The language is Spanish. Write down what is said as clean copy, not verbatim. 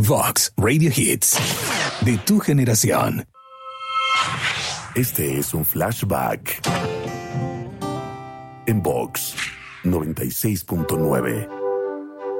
Vox Radio Hits. De tu generación. Este es un flashback en Vox 96.9.